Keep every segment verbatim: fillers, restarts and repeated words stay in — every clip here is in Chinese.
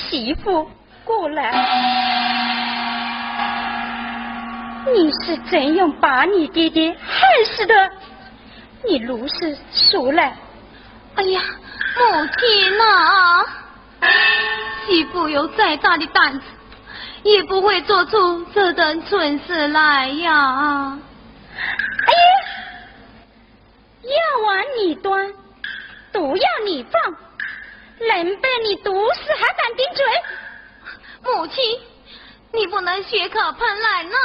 媳妇过来。你是怎样把你爹爹害死的？你如实说来。 哎呀，母亲啊，媳妇有再大的胆子，也不会做出这等蠢事来呀。 哎呀，药丸你端，毒药你放，人被你毒死还敢顶嘴？ 母亲，你不能血可喷来呢。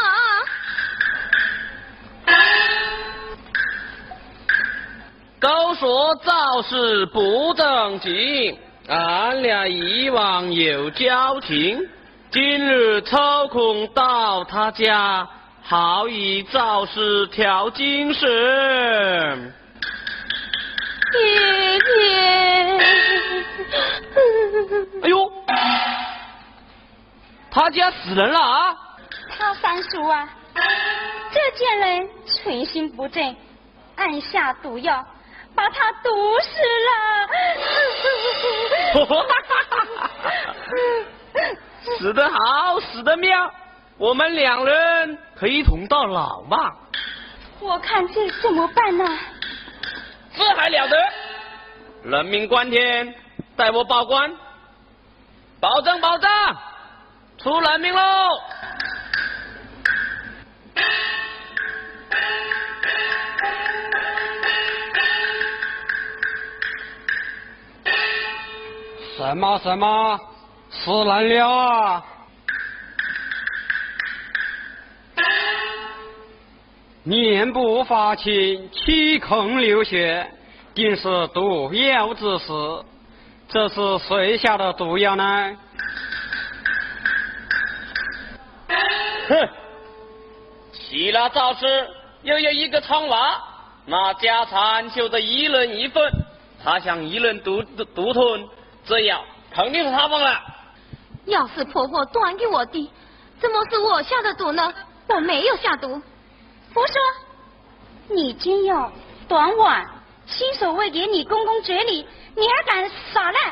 都说赵氏不正经，俺俩以往有交情，今日抽空到他家，好以赵氏调精神。 爹爹， 哎呦，他家死人了啊！ 他三叔啊，这贱人存心不正，暗下毒药，把他毒死了。 死得好，死得妙，我们两人可以同到老吧？ 我看这怎么办呢？ 这还了得！人命关天，待我报官，保证保证，出人命喽！ 什么什么死人了啊？面部发青，七孔流血，定是毒药之死。这是谁下的毒药呢？ 哼！齐了赵氏又有一个窗娃，那家产就这一人一份，他想一人独独吞，这药肯定是他放了。 要是婆婆端给我的，怎么是我下的毒呢？我没有下毒。 胡说！你今要端碗，亲手喂给你公公嘴里，你还敢耍赖？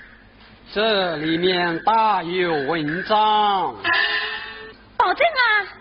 这里面大有文章。 保证啊！